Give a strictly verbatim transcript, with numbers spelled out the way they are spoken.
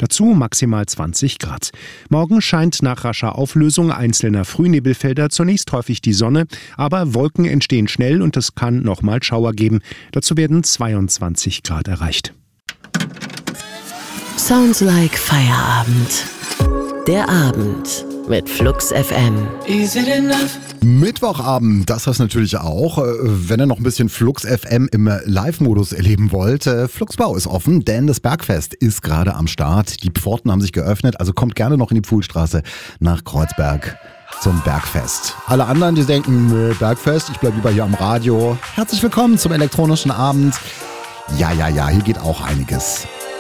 Dazu maximal zwanzig Grad. Morgen scheint nach rascher Auflösung einzelner Frühnebelfelder zunächst häufig die Sonne, aber Wolken entstehen schnell und es kann nochmal Schauer geben. Dazu werden zweiundzwanzig Grad erreicht. Sounds like Feierabend. Der Abend mit Flux F M. Is it enough? Mittwochabend, das hast du natürlich auch. Wenn ihr noch ein bisschen Flux F M im Live-Modus erleben wollt, Fluxbau ist offen, denn das Bergfest ist gerade am Start. Die Pforten haben sich geöffnet, also kommt gerne noch in die Pfuhlstraße nach Kreuzberg zum Bergfest. Alle anderen, die denken, nö, Bergfest, ich bleib lieber hier am Radio. Herzlich willkommen zum elektronischen Abend. Ja, ja, ja, hier geht auch einiges.